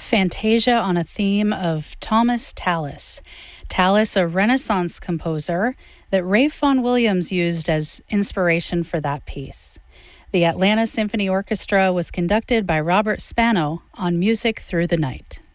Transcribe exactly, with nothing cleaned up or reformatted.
Fantasia on a theme of Thomas Tallis. Tallis, a Renaissance composer that Ralph Vaughan Williams used as inspiration for that piece. The Atlanta Symphony Orchestra was conducted by Robert Spano on Music Through the Night.